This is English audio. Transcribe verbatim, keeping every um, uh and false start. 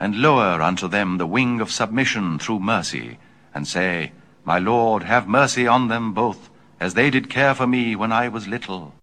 and lower unto them the wing of submission through mercy, and say, My Lord, have mercy on them both, as they did care for me when I was little.